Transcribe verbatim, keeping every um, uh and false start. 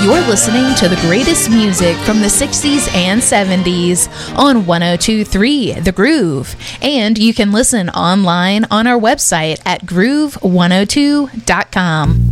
You're listening to the greatest music from the sixties and seventies on one oh two point three The Groove. And you can listen online on our website at groove one oh two dot com.